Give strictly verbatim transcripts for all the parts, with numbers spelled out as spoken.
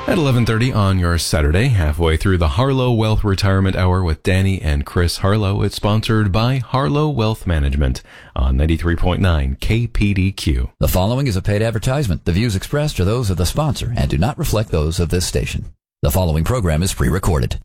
At eleven thirty on your Saturday, halfway through the Harlow Wealth Retirement Hour with Danny and Chris Harlow. It's sponsored by Harlow Wealth Management on ninety-three point nine K P D Q. The following is a paid advertisement. The views expressed are those of the sponsor and do not reflect those of this station. The following program is pre-recorded.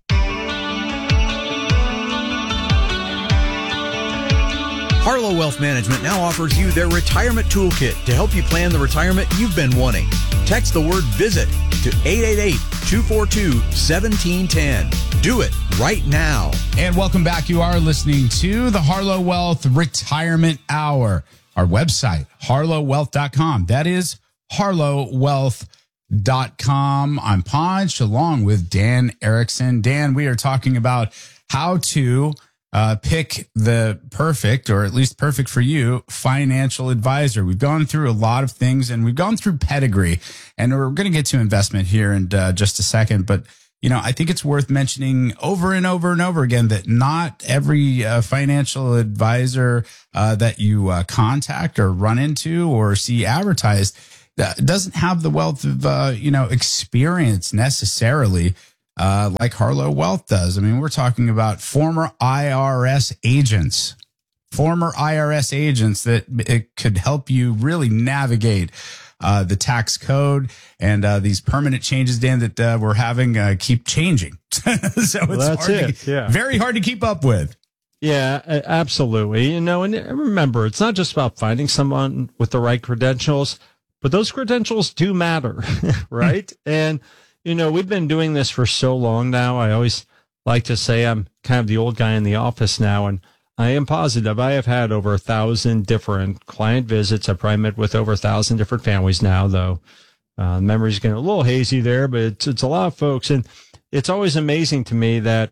Harlow Wealth Management now offers you their retirement toolkit to help you plan the retirement you've been wanting. Text the word VISIT to eight eight eight, two four two, one seven one zero. Do it right now. And welcome back. You are listening to the Harlow Wealth Retirement Hour. Our website, harlow wealth dot com. That is harlow wealth dot com. I'm Ponch along with Dan Erickson. Dan, we are talking about how to Uh, pick the perfect, or at least perfect for you, financial advisor. We've gone through a lot of things, and we've gone through pedigree, and we're going to get to investment here in uh, just a second. But, you know, I think it's worth mentioning over and over and over again that not every uh, financial advisor uh, that you uh, contact or run into or see advertised uh, doesn't have the wealth of, uh, you know, experience necessarily. Uh, like Harlow Wealth does. I mean, we're talking about former I R S agents, former I R S agents that it could help you really navigate uh, the tax code and uh, these permanent changes, Dan, that uh, we're having uh, keep changing. so it's well, that's hard it. To, yeah. very hard to keep up with. Yeah, absolutely. You know, and remember, it's not just about finding someone with the right credentials, but those credentials do matter, right? and You know, we've been doing this for so long now. I always like to say I'm kind of the old guy in the office now, and I am positive I have had over a thousand different client visits. I've probably met with over a thousand different families now, though. Uh, memory's getting a little hazy there, but it's, it's a lot of folks. And it's always amazing to me that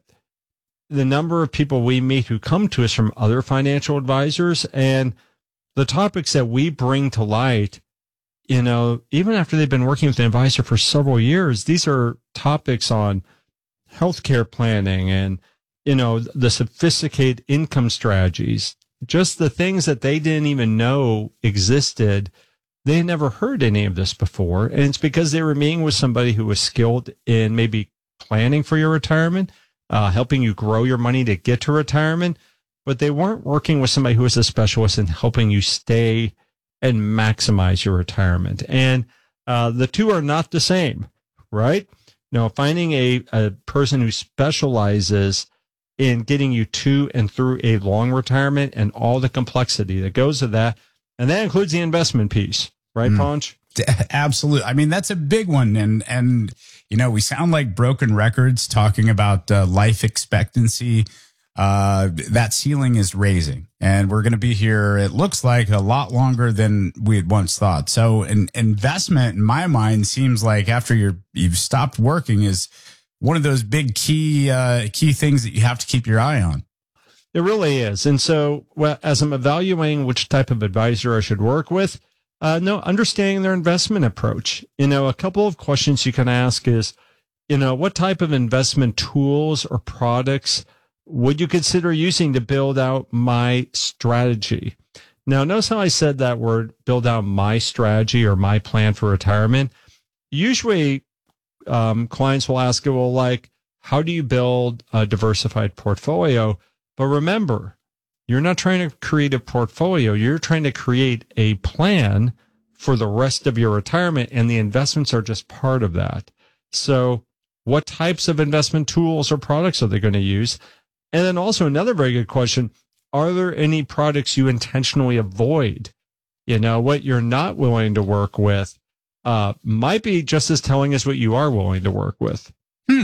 the number of people we meet who come to us from other financial advisors and the topics that we bring to light, you know, even after they've been working with an advisor for several years, these are topics on healthcare planning and, you know, the sophisticated income strategies, just the things that they didn't even know existed. They never heard any of this before. And it's because they were meeting with somebody who was skilled in maybe planning for your retirement, uh, helping you grow your money to get to retirement, but they weren't working with somebody who was a specialist in helping you stay and maximize your retirement. And uh, the two are not the same, right? Now, finding a, a person who specializes in getting you to and through a long retirement and all the complexity that goes with that, and that includes the investment piece, right, mm. Ponch? Absolutely. I mean, that's a big one. And, and you know, we sound like broken records talking about uh, life expectancy. Uh, that ceiling is raising, and we're going to be here, it looks like, a lot longer than we had once thought. So an investment, in my mind, seems like after you're, you've stopped working is one of those big key, uh, key things that you have to keep your eye on. It really is. And so well, as I'm evaluating which type of advisor I should work with, uh, no, understanding their investment approach, you know, a couple of questions you can ask is, you know, what type of investment tools or products would you consider using to build out my strategy? Now, notice how I said that word, build out my strategy or my plan for retirement. Usually, um, clients will ask, well, like, how do you build a diversified portfolio? But remember, you're not trying to create a portfolio. You're trying to create a plan for the rest of your retirement, and the investments are just part of that. So what types of investment tools or products are they going to use? And then also another very good question, are there any products you intentionally avoid? You know, what you're not willing to work with uh, might be just as telling as what you are willing to work with. Hmm.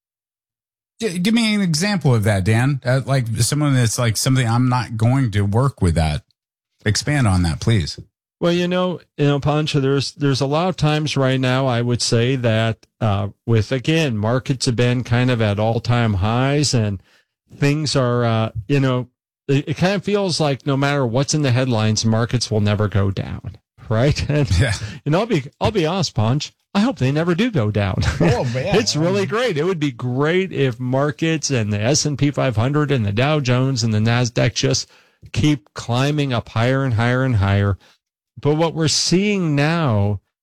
G- give me an example of that, Dan. Uh, like someone that's like something I'm not going to work with that. Expand on that, please. Well, you know, you know, Pancho, there's there's a lot of times right now, I would say that uh, with, again, markets have been kind of at all-time highs and things are, uh, you know, it, it kind of feels like no matter what's in the headlines, markets will never go down, right? And, yeah. and I'll be I'll be honest, Ponch, I hope they never do go down. Oh, man. It's really great. It would be great if markets and the S and P five hundred and the Dow Jones and the NASDAQ just keep climbing up higher and higher and higher. But what we're seeing now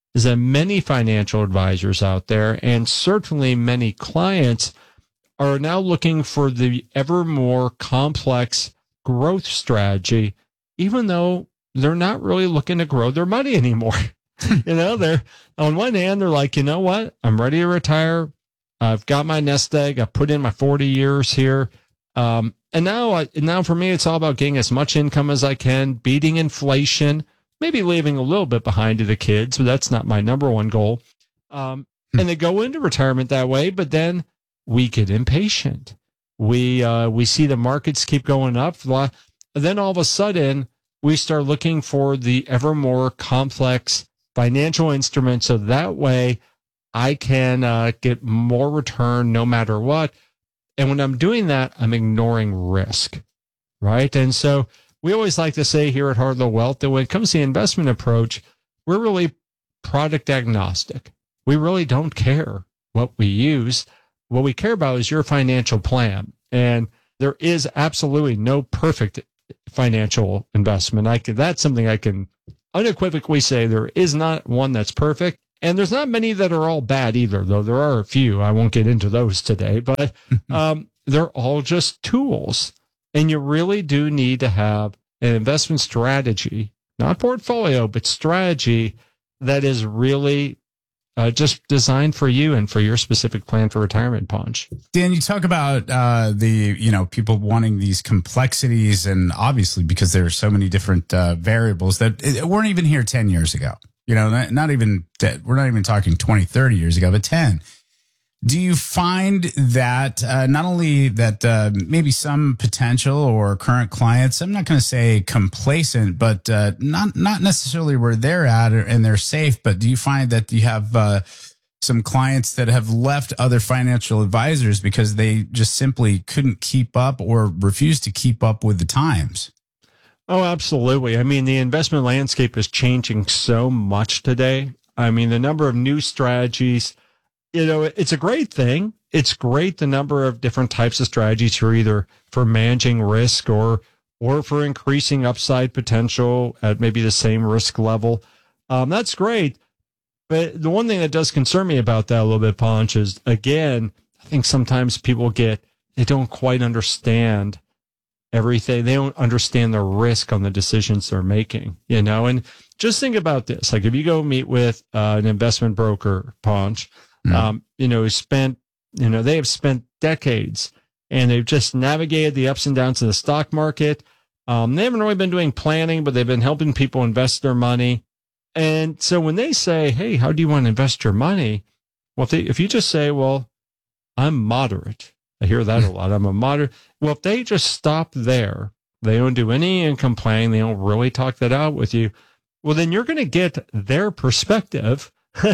is that many financial advisors out there, and certainly many clients, are now looking for the ever more complex growth strategy, even though they're not really looking to grow their money anymore. You know, they're on one hand, they're like, you know what? I'm ready to retire. I've got my nest egg. I've put in my forty years here. Um, and now, I, now for me, it's all about getting as much income as I can, beating inflation, maybe leaving a little bit behind to the kids, but that's not my number one goal. Um, and they go into retirement that way, but then we get impatient. We, uh, we see the markets keep going up. Then all of a sudden we start looking for the ever more complex financial instruments. So that way I can, uh, get more return no matter what. And when I'm doing that, I'm ignoring risk, right? And so we always like to say here at Harlow Wealth that when it comes to the investment approach, we're really product agnostic. We really don't care what we use. What we care about is your financial plan. And there is absolutely no perfect financial investment. I can, that's something I can unequivocally say. There is not one that's perfect. And there's not many that are all bad either, though there are a few. I won't get into those today, but um, they're all just tools. And you really do need to have an investment strategy, not portfolio, but strategy that is really uh, just designed for you and for your specific plan for retirement, Punch. Dan, you talk about uh, the, you know, people wanting these complexities, and obviously because there are so many different uh, variables that it, weren't even here ten years ago. You know, not, not even, we're not even talking twenty, thirty years ago, but ten. Do you find that uh, not only that uh, maybe some potential or current clients, I'm not going to say complacent, but uh, not not necessarily where they're at and they're safe, but do you find that you have uh, some clients that have left other financial advisors because they just simply couldn't keep up or refused to keep up with the times? Oh, absolutely. I mean, the investment landscape is changing so much today. I mean, the number of new strategies, you know, it's a great thing. It's great the number of different types of strategies for either for managing risk or or for increasing upside potential at maybe the same risk level. Um, that's great. But the one thing that does concern me about that a little bit, Ponch, is, again, I think sometimes people get, they don't quite understand everything. They don't understand the risk on the decisions they're making, you know? And just think about this. Like if you go meet with uh, an investment broker, Ponch, mm. um, you know, who spent, you know, they have spent decades and they've just navigated the ups and downs of the stock market. Um, they haven't really been doing planning, but they've been helping people invest their money. And so when they say, hey, how do you want to invest your money? Well, if, they, if you just say, well, I'm moderate. I hear that a lot. I'm a moderate. Well, if they just stop there, they don't do any income planning, they don't really talk that out with you, well, then you're going to get their perspective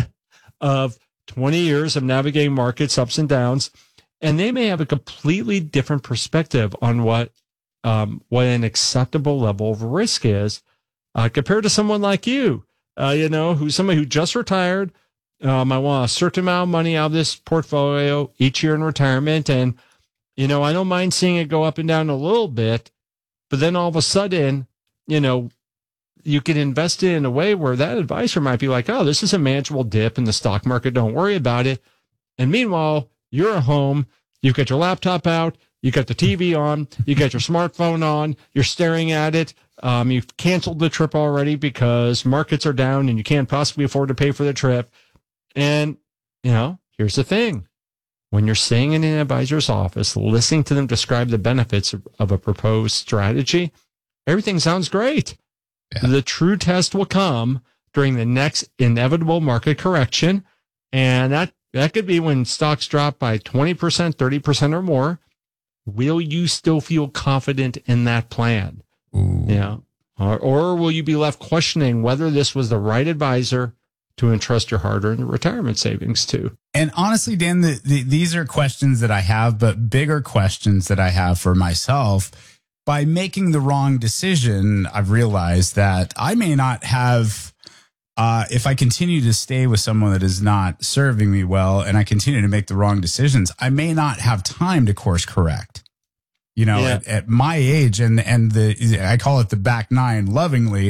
of twenty years of navigating markets, ups and downs, and they may have a completely different perspective on what um, what an acceptable level of risk is uh, compared to someone like you, uh, you know, who's somebody who just retired. Um, I want a certain amount of money out of this portfolio each year in retirement. And, you know, I don't mind seeing it go up and down a little bit, but then all of a sudden, you know, you can invest it in a way where that advisor might be like, oh, this is a manageable dip in the stock market. Don't worry about it. And meanwhile, you're at home, you've got your laptop out, you got the T V on, you got your smartphone on, you're staring at it. Um, you've canceled the trip already because markets are down and you can't possibly afford to pay for the trip. And, you know, here's the thing. When you're sitting in an advisor's office, listening to them describe the benefits of, of a proposed strategy, everything sounds great. Yeah. The true test will come during the next inevitable market correction. And that, that could be when stocks drop by twenty percent, thirty percent or more. Will you still feel confident in that plan? Ooh. You know, or, or will you be left questioning whether this was the right advisor to entrust your hard-earned retirement savings to? And honestly, Dan, the, the, these are questions that I have, but bigger questions that I have for myself. By making the wrong decision, I've realized that I may not have, uh, if I continue to stay with someone that is not serving me well and I continue to make the wrong decisions, I may not have time to course correct. You know, yeah. at, at my age and, and the, I call it the back nine lovingly,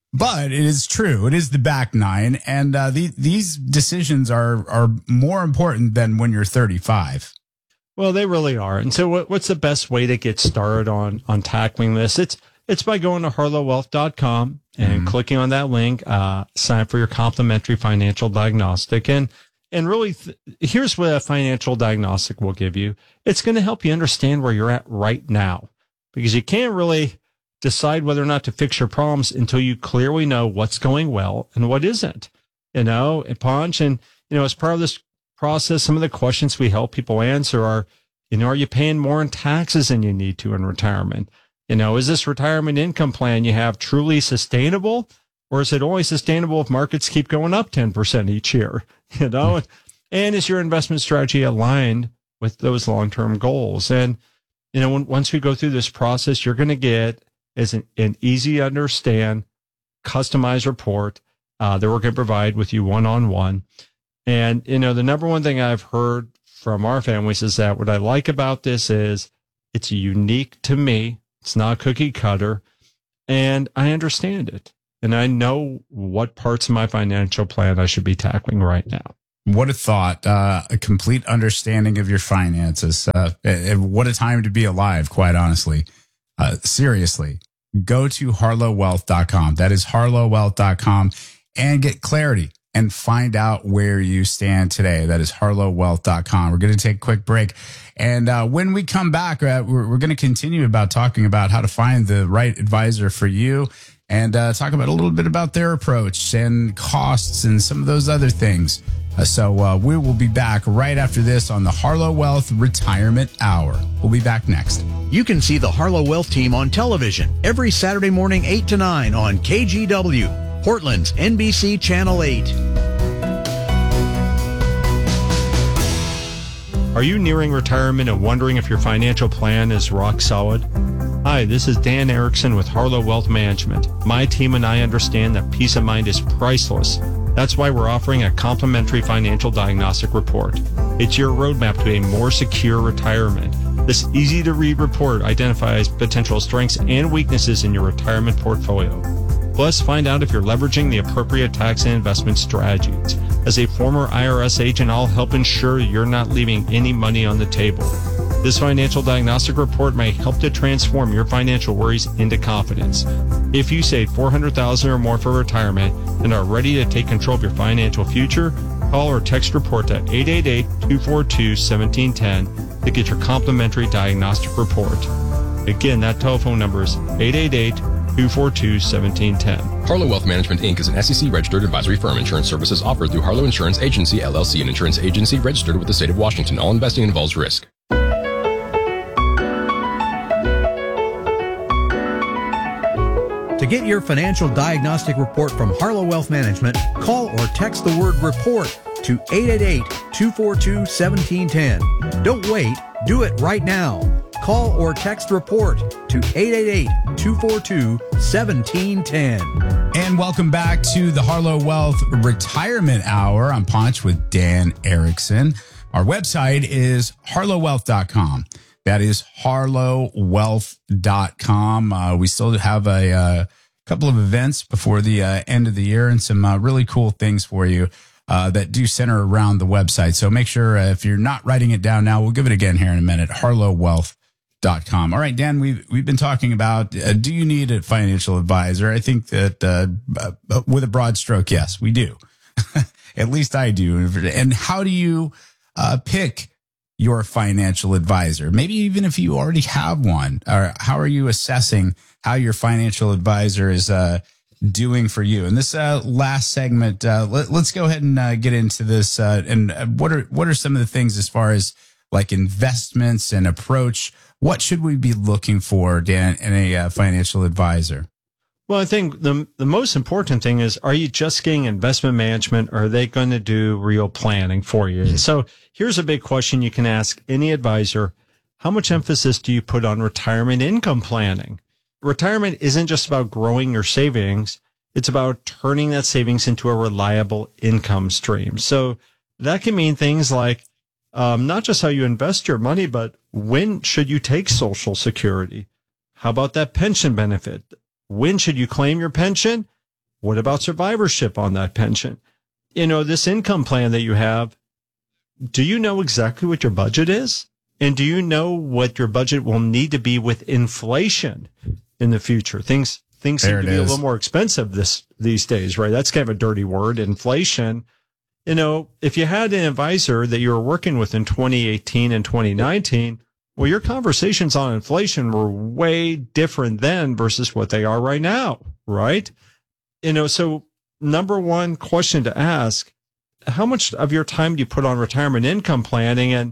But it is true. It is the back nine. And uh, the, these decisions are, are more important than when you're thirty-five. Well, they really are. And so what, what's the best way to get started on, on tackling this? It's, it's by going to harlow wealth dot com and mm-hmm. clicking on that link, uh, sign up for your complimentary financial diagnostic. And, and really, th- here's what a financial diagnostic will give you. It's going to help you understand where you're at right now, because you can't really decide whether or not to fix your problems until you clearly know what's going well and what isn't, you know, and Ponch. And, you know, as part of this process, some of the questions we help people answer are, you know, are you paying more in taxes than you need to in retirement? You know, is this retirement income plan you have truly sustainable, or is it only sustainable if markets keep going up ten percent each year? You know, mm-hmm. and is your investment strategy aligned with those long-term goals? And, you know, when, once we go through this process, you're going to get is an, an easy to understand, customized report uh, that we're going to provide with you one-on-one. And, you know, the number one thing I've heard from our families is that what I like about this is it's unique to me. It's not cookie cutter, and I understand it. And I know what parts of my financial plan I should be tackling right now. What a thought, uh, a complete understanding of your finances. Uh, what a time to be alive, quite honestly. Uh, seriously, go to harlow wealth dot com. That is harlow wealth dot com, and get clarity and find out where you stand today. That is harlow wealth dot com. We're going to take a quick break. And uh, when we come back, uh, we're, we're going to continue about talking about how to find the right advisor for you, and uh, talk about a little bit about their approach and costs and some of those other things. Uh, so uh, we will be back right after this on the Harlow Wealth Retirement Hour. We'll be back next. You can see the Harlow Wealth team on television every Saturday morning, eight to nine on K G W, Portland's N B C Channel eight. Are you nearing retirement and wondering if your financial plan is rock solid? Hi, this is Dan Erickson with Harlow Wealth Management. My team and I understand that peace of mind is priceless. That's why we're offering a complimentary financial diagnostic report. It's your roadmap to a more secure retirement. This easy-to-read report identifies potential strengths and weaknesses in your retirement portfolio. Plus, find out if you're leveraging the appropriate tax and investment strategies. As a former I R S agent, I'll help ensure you're not leaving any money on the table. This financial diagnostic report may help to transform your financial worries into confidence. If you save four hundred thousand dollars or more for retirement and are ready to take control of your financial future, call or text report to eight eight eight, two four two, one seven one zero to get your complimentary diagnostic report. Again, that telephone number is eight eight eight, two four two, one seven one zero. Harlow Wealth Management, Incorporated is an S E C-registered advisory firm. Insurance services offered through Harlow Insurance Agency, L L C, an insurance agency registered with the state of Washington. All investing involves risk. To get your financial diagnostic report from Harlow Wealth Management, call or text the word report to eight eight eight, two four two, one seven one zero. Don't wait. Do it right now. Call or text report to eight eight eight, two four two, one seven one zero. And welcome back to the Harlow Wealth Retirement Hour. I'm Ponch with Dan Erickson. Our website is harlow wealth dot com. That is harlow wealth dot com. Uh, we still have a uh, couple of events before the uh, end of the year and some uh, really cool things for you uh, that do center around the website. So make sure uh, if you're not writing it down now, we'll give it again here in a minute, harlow wealth dot com. All right, Dan, we've, we've been talking about, uh, do you need a financial advisor? I think that uh, uh, with a broad stroke, yes, we do. At least I do. And how do you uh, pick your financial advisor? Maybe even if you already have one, or how are you assessing how your financial advisor is uh, doing for you? In this uh, last segment, uh, let, let's go ahead and uh, get into this. Uh, and what are what are some of the things as far as like investments and approach? What should we be looking for, Dan, in a uh, financial advisor? Well, I think the the most important thing is, are you just getting investment management, or are they going to do real planning for you? Mm-hmm. So here's a big question you can ask any advisor. How much emphasis do you put on retirement income planning? Retirement isn't just about growing your savings. It's about turning that savings into a reliable income stream. So that can mean things like um, not just how you invest your money, but when should you take Social Security? How about that pension benefit? When should you claim your pension? What about survivorship on that pension? You know, this income plan that you have, do you know exactly what your budget is? And do you know what your budget will need to be with inflation in the future? Things things There seem to it be is. a little more expensive this these days, right? That's kind of a dirty word, inflation. You know, if you had an advisor that you were working with in twenty eighteen and twenty nineteen, well, your conversations on inflation were way different then versus what they are right now, right? You know, so number one question to ask, how much of your time do you put on retirement income planning? And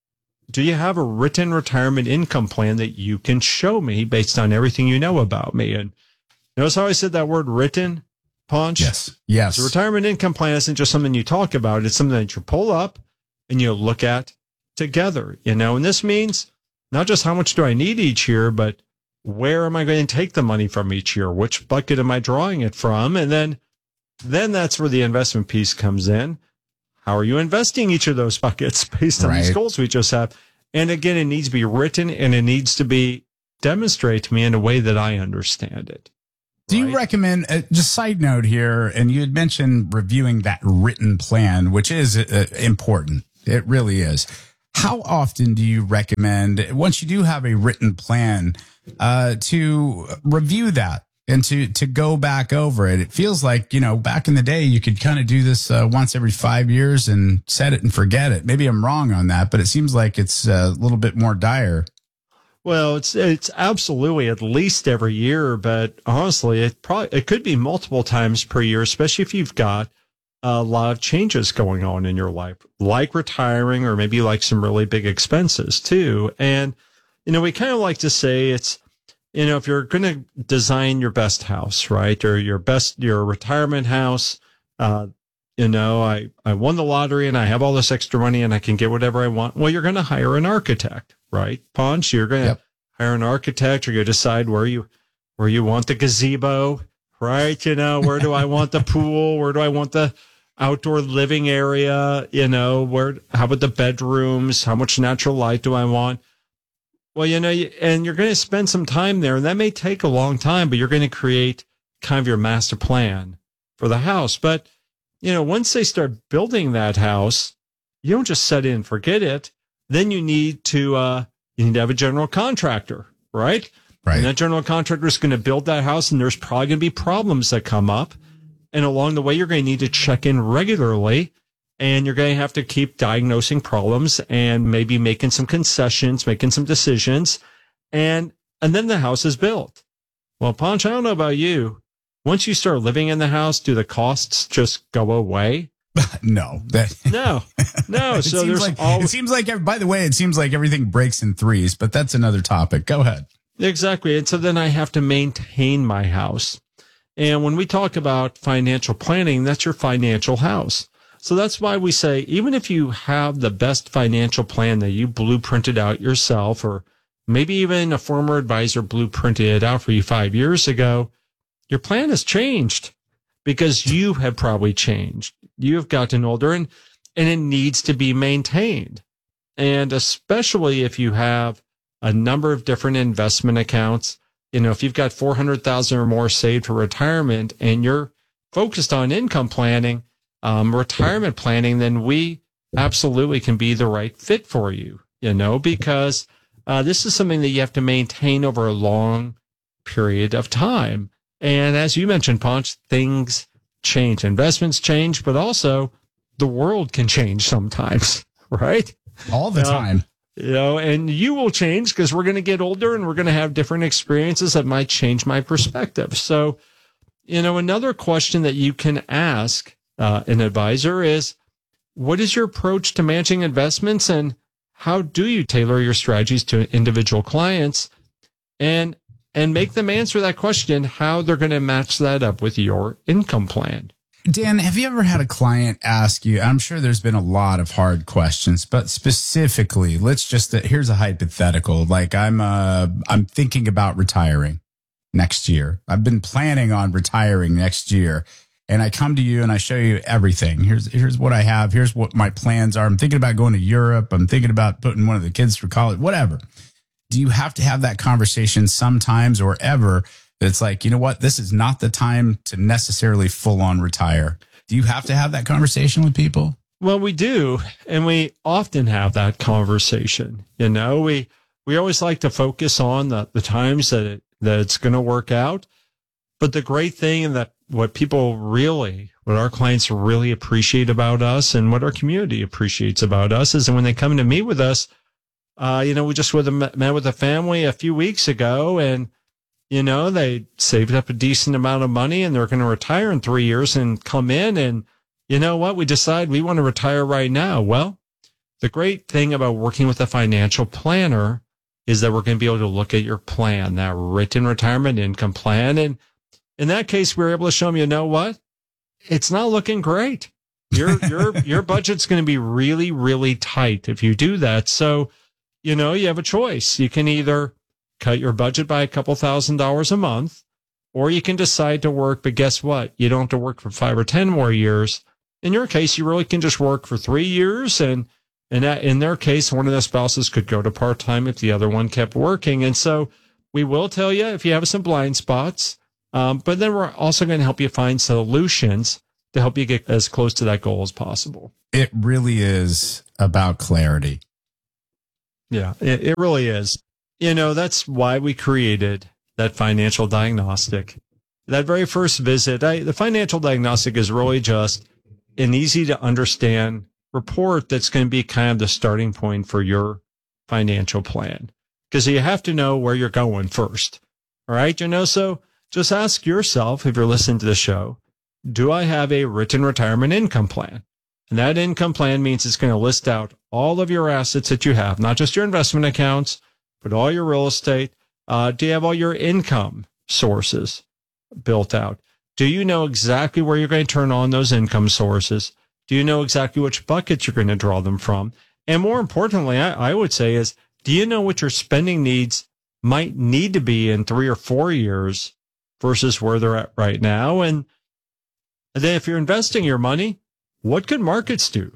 do you have a written retirement income plan that you can show me based on everything you know about me? And notice how I said that word written, Ponch? Yes. Yes. So retirement income plan isn't just something you talk about. It's something that you pull up and you look at together, you know, and this means not just how much do I need each year, but where am I going to take the money from each year? Which bucket am I drawing it from? And then, then that's where the investment piece comes in. How are you investing each of those buckets based on these Right. goals we just have? And again, it needs to be written and it needs to be demonstrated to me in a way that I understand it. Do you Right. recommend, uh, just side note here, and you had mentioned reviewing that written plan, which is uh, important. It really is. How often do you recommend, once you do have a written plan, uh, to review that and to, to go back over it? It feels like, you know, back in the day, you could kind of do this uh, once every five years and set it and forget it. Maybe I'm wrong on that, but it seems like it's a little bit more dire. Well, it's it's absolutely at least every year, but honestly, it probably it could be multiple times per year, especially if you've got a lot of changes going on in your life, like retiring or maybe like some really big expenses too. And you know, we kind of like to say it's, you know, if you're going to design your best house, right, or your best your retirement house, uh, you know, I I won the lottery and I have all this extra money and I can get whatever I want. Well, you're going to hire an architect. Right, Ponch, you're going to Yep. hire an architect. You're going to decide where you where you want the gazebo, right? You know, where do I want the pool? Where do I want the outdoor living area? You know, where? How about the bedrooms? How much natural light do I want? Well, you know, you- and you're going to spend some time there, and that may take a long time, but you're going to create kind of your master plan for the house. But you know, once they start building that house, you don't just set it and forget it. Then you need to uh, you need to have a general contractor, right? Right. And that general contractor is going to build that house, and there's probably going to be problems that come up. And along the way, you're going to need to check in regularly, and you're going to have to keep diagnosing problems and maybe making some concessions, making some decisions, and and then the house is built. Well, Ponch, I don't know about you. Once you start living in the house, do the costs just go away? No, that No, no. it So seems there's like, all it seems like, by the way, it seems like everything breaks in threes, but that's another topic. Go ahead. exactly. And so then I have to maintain my house. And when we talk about financial planning, that's your financial house. So that's why we say, even if you have the best financial plan that you blueprinted out yourself, or maybe even a former advisor blueprinted it out for you five years ago, your plan has changed because you have probably changed. You have gotten older, and, and it needs to be maintained. And especially if you have a number of different investment accounts, you know, if you've got four hundred thousand or more saved for retirement and you're focused on income planning, um, retirement planning, then we absolutely can be the right fit for you, you know, because uh, this is something that you have to maintain over a long period of time. And as you mentioned, Ponch, things change, investments change, but also the world can change sometimes, right? All the Uh, time. You know, and you will change because we're going to get older and we're going to have different experiences that might change my perspective. So, you know, another question that you can ask uh, an advisor is, what is your approach to managing investments, and how do you tailor your strategies to individual clients? And and make them answer that question, how they're going to match that up with your income plan. Dan, have you ever had a client ask you, I'm sure there's been a lot of hard questions, but specifically, let's just, here's a hypothetical. Like I'm, uh, I'm thinking about retiring next year. I've been planning on retiring next year, and I come to you and I show you everything. Here's, here's what I have. Here's what my plans are. I'm thinking about going to Europe. I'm thinking about putting one of the kids through college, whatever. Do you have to have that conversation sometimes or ever It's like, you know what? This is not the time to necessarily full on retire. Do you have to have that conversation with people? Well, we do. And we often have that conversation. You know, we, we always like to focus on the, the times that, it, that it's going to work out. But the great thing and that what people really, what our clients really appreciate about us and what our community appreciates about us is that when they come to meet with us, uh, you know, we just with a, met with a family a few weeks ago and, you know, they saved up a decent amount of money and they're going to retire in three years and come in and, you know what, we decide we want to retire right now. Well, the great thing about working with a financial planner is that we're going to be able to look at your plan, that written retirement income plan. And in that case, we were able to show them, you know what, it's not looking great. Your, your, your budget's going to be really, really tight if you do that. So, you know, you have a choice. You can either cut your budget by a couple thousand dollars a month, or you can decide to work. But guess what? You don't have to work for five or ten more years. In your case, you really can just work for three years. And, and that, in their case, one of the spouses could go to part-time if the other one kept working. And so we will tell you if you have some blind spots, um, but then we're also going to help you find solutions to help you get as close to that goal as possible. It really is about clarity. Yeah, it, it really is. You know, that's why we created that financial diagnostic. That very first visit, I, the financial diagnostic is really just an easy to understand report that's going to be kind of the starting point for your financial plan. Because you have to know where you're going first. All right. You know, so just ask yourself, if you're listening to the show, do I have a written retirement income plan? And that income plan means it's going to list out all of your assets that you have, not just your investment accounts, but all your real estate. Uh, do you have all your income sources built out? Do you know exactly where you're going to turn on those income sources? Do you know exactly which buckets you're going to draw them from? And more importantly, I, I would say is, do you know what your spending needs might need to be in three or four years versus where they're at right now? And then if you're investing your money, what could markets do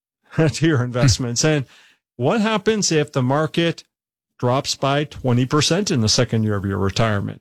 to your investments? And what happens if the market drops by twenty percent in the second year of your retirement?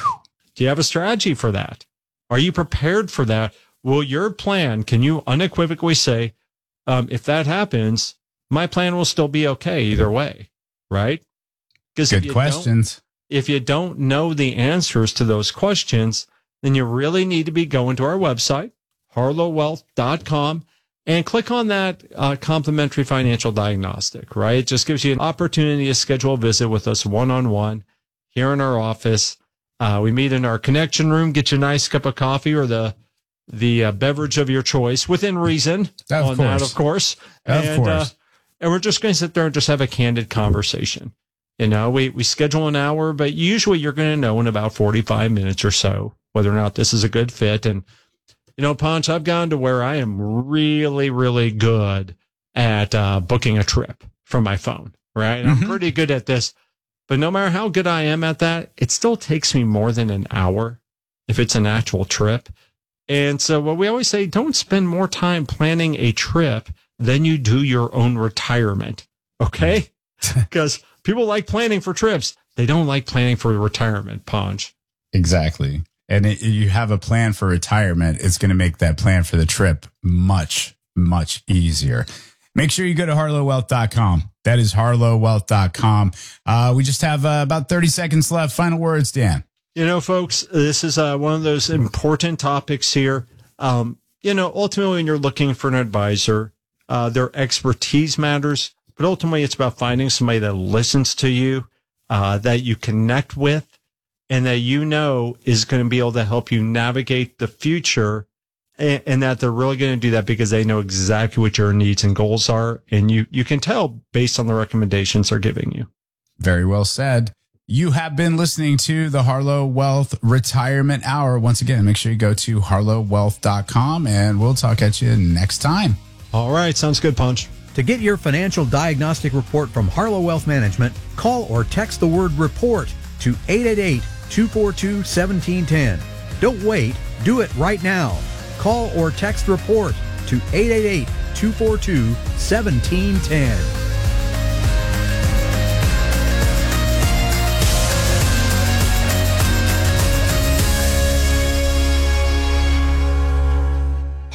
Do you have a strategy for that? Are you prepared for that? Will your plan, can you unequivocally say, um, if that happens, my plan will still be okay either way, right? Because Good questions. If you don't know the answers to those questions, then you really need to be going to our website, harlow wealth dot com, and click on that uh, complimentary financial diagnostic, right? It just gives you an opportunity to schedule a visit with us one-on-one here in our office. Uh, we meet in our connection room, get you a nice cup of coffee or the the uh, beverage of your choice within reason of on course. that, of course. Of and, course. Uh, and we're just going to sit there and just have a candid conversation. You know, we, we schedule an hour, but usually you're going to know in about forty-five minutes or so whether or not this is a good fit. And, you know, Ponch, I've gone to where I am really, really good at uh, booking a trip from my phone, right? Mm-hmm. I'm pretty good at this. But no matter how good I am at that, it still takes me more than an hour if it's an actual trip. And so what we always say, don't spend more time planning a trip than you do your own retirement. Okay? Because people like planning for trips. They don't like planning for retirement, Ponch. Exactly. And it, you have a plan for retirement. It's going to make that plan for the trip much, much easier. Make sure you go to harlow wealth dot com. That is harlow wealth dot com. Uh, we just have uh, about thirty seconds left. Final words, Dan. You know, folks, this is uh, one of those important topics here. Um, you know, ultimately, when you're looking for an advisor, uh, their expertise matters, but ultimately it's about finding somebody that listens to you, uh, that you connect with, and that you know is going to be able to help you navigate the future, and, and that they're really going to do that because they know exactly what your needs and goals are, and you, you can tell based on the recommendations they're giving you. Very well said. You have been listening to the Harlow Wealth Retirement Hour. Once again, make sure you go to harlow wealth dot com, and we'll talk at you next time. All right. Sounds good, Punch. To get your financial diagnostic report from Harlow Wealth Management, call or text the word REPORT to eight eight eight, two four two, one seven one zero. Don't wait. Do it right now. Call or text REPORT to eight eight eight, two four two, one seven one zero.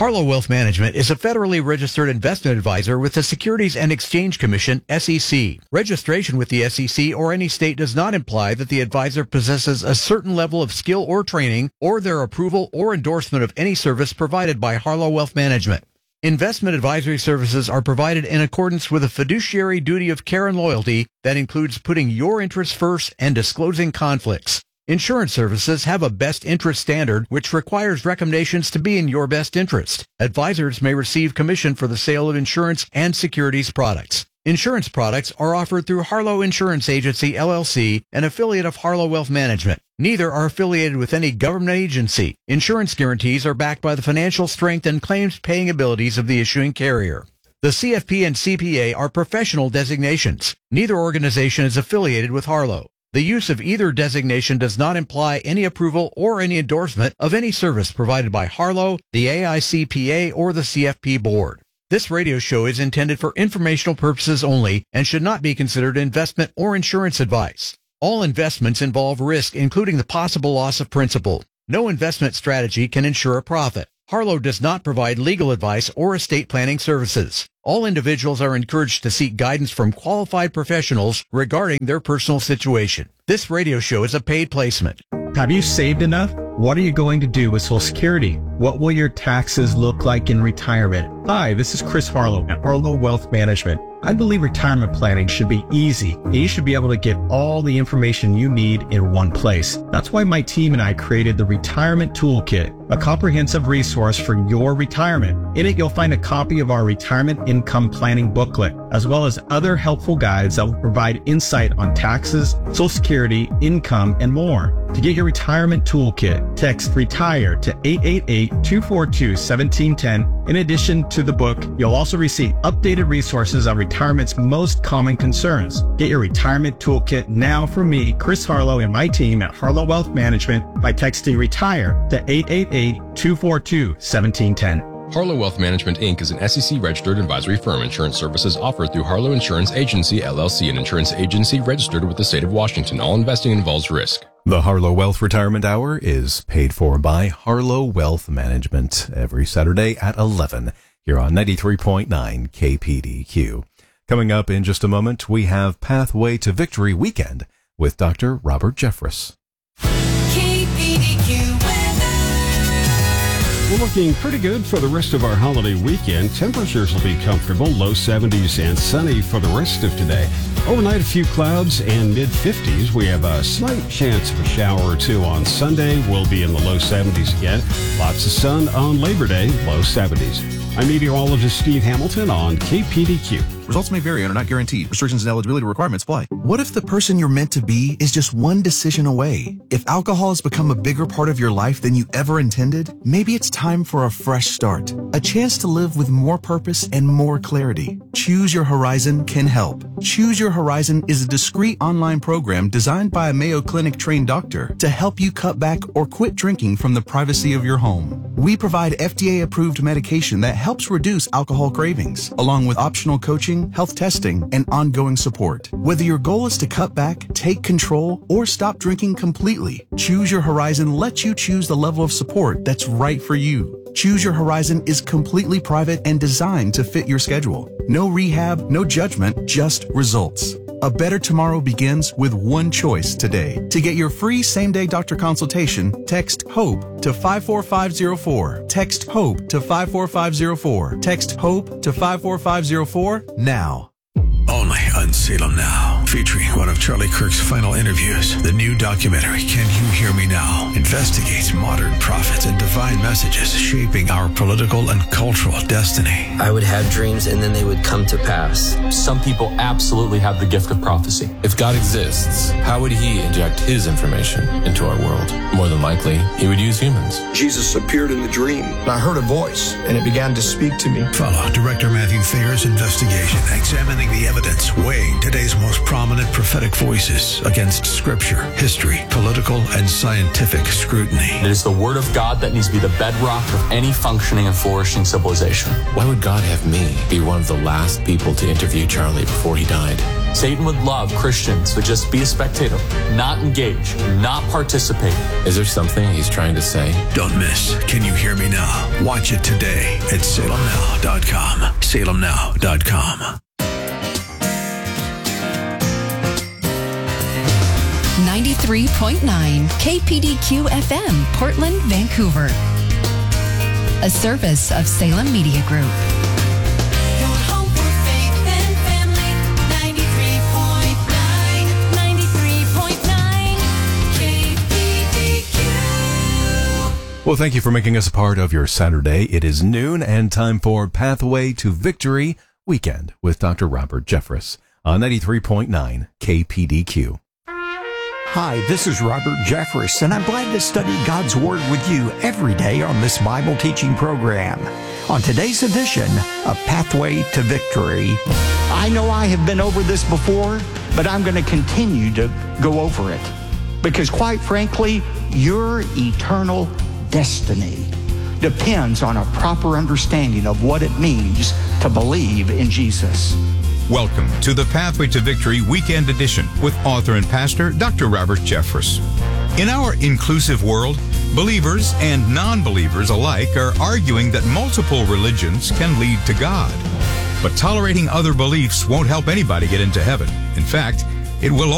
Harlow Wealth Management is a federally registered investment advisor with the Securities and Exchange Commission, S E C. Registration with the S E C or any state does not imply that the advisor possesses a certain level of skill or training or their approval or endorsement of any service provided by Harlow Wealth Management. Investment advisory services are provided in accordance with a fiduciary duty of care and loyalty that includes putting your interests first and disclosing conflicts. Insurance services have a best interest standard which requires recommendations to be in your best interest. Advisors may receive commission for the sale of insurance and securities products. Insurance products are offered through Harlow Insurance Agency, L L C, an affiliate of Harlow Wealth Management. Neither are affiliated with any government agency. Insurance guarantees are backed by the financial strength and claims-paying abilities of the issuing carrier. The C F P and C P A are professional designations. Neither organization is affiliated with Harlow. The use of either designation does not imply any approval or any endorsement of any service provided by Harlow, the A I C P A, or the C F P Board. This radio show is intended for informational purposes only and should not be considered investment or insurance advice. All investments involve risk, including the possible loss of principal. No investment strategy can ensure a profit. Harlow does not provide legal advice or estate planning services. All individuals are encouraged to seek guidance from qualified professionals regarding their personal situation. This radio show is a paid placement. Have you saved enough? What are you going to do with Social Security? What will your taxes look like in retirement? Hi, this is Chris Harlow at Harlow Wealth Management. I believe retirement planning should be easy, and you should be able to get all the information you need in one place. That's why my team and I created the Retirement Toolkit, a comprehensive resource for your retirement. In it, you'll find a copy of our Retirement Income Planning booklet, as well as other helpful guides that will provide insight on taxes, Social Security, income, and more. To get your Retirement Toolkit, text RETIRE to eight eight eight, two four two, one seven one zero. In addition to the book, you'll also receive updated resources on retirement's most common concerns. Get your Retirement Toolkit now from me, Chris Harlow, and my team at Harlow Wealth Management by texting RETIRE to eight eight eight, two four two, one seven one zero. Harlow Wealth Management, Incorporated is an S E C-registered advisory firm. Insurance services offered through Harlow Insurance Agency, L L C, an insurance agency registered with the state of Washington. All investing involves risk. The Harlow Wealth Retirement Hour is paid for by Harlow Wealth Management every Saturday at eleven here on ninety-three point nine K P D Q. Coming up in just a moment, we have Pathway to Victory Weekend with Doctor Robert Jeffress. K P D Q We're looking pretty good for the rest of our holiday weekend. Temperatures will be comfortable, low seventies and sunny for the rest of today. Overnight, a few clouds and mid fifties. We have a slight chance of a shower or two on Sunday. We'll be in the low seventies again. Lots of sun on Labor Day, low seventies. I'm meteorologist Steve Hamilton on K P D Q. Results may vary and are not guaranteed. Restrictions and eligibility requirements apply. What if the person you're meant to be is just one decision away? If alcohol has become a bigger part of your life than you ever intended, maybe it's time for a fresh start. A chance to live with more purpose and more clarity. Choose Your Horizon can help. Choose Your Horizon is a discreet online program designed by a Mayo Clinic trained doctor to help you cut back or quit drinking from the privacy of your home. We provide F D A-approved medication that helps reduce alcohol cravings, along with optional coaching, health testing, and ongoing support. Whether your goal is to cut back, take control, or stop drinking completely, Choose Your Horizon lets you choose the level of support that's right for you. Choose Your Horizon is completely private and designed to fit your schedule. No rehab, no judgment, just results. A better tomorrow begins with one choice today. To get your free same-day doctor consultation, text HOPE to five four five zero four. Text HOPE to five four five zero four. Text HOPE to five four five zero four now. Only on Salem Now, featuring one of Charlie Kirk's final interviews. The new documentary, Can You Hear Me Now?, investigates modern prophets and divine messages shaping our political and cultural destiny. I would have dreams and then they would come to pass. Some people absolutely have the gift of prophecy. If God exists, how would he inject his information into our world? More than likely, he would use humans. Jesus appeared in the dream, and I heard a voice, and it began to speak to me. Follow director Matthew Thayer's investigation, examining the evidence weighing today's most prominent prophetic voices against scripture, history, political, and scientific scrutiny. It is the Word of God that needs to be the bedrock of any functioning and flourishing civilization. Why would God have me be one of the last people to interview Charlie before he died? Satan would love Christians to just be a spectator, not engage, not participate. Is there something he's trying to say? Don't miss Can You Hear Me Now? Watch it today at salem now dot com. salem now dot com. ninety-three point nine K P D Q F M, Portland, Vancouver. A service of Salem Media Group. Your home for faith and family. ninety-three point nine, ninety-three point nine K P D Q. Well, thank you for making us a part of your Saturday. It is noon and time for Pathway to Victory Weekend with Doctor Robert Jeffress on ninety-three point nine K P D Q. Hi, this is Robert Jeffress, and I'm glad to study God's Word with you every day on this Bible teaching program. On today's edition of Pathway to Victory, I know I have been over this before, but I'm going to continue to go over it. Because quite frankly, your eternal destiny depends on a proper understanding of what it means to believe in Jesus. Welcome to the Pathway to Victory Weekend Edition with author and pastor Doctor Robert Jeffress. In our inclusive world, believers and non-believers alike are arguing that multiple religions can lead to God. But tolerating other beliefs won't help anybody get into heaven. In fact, it will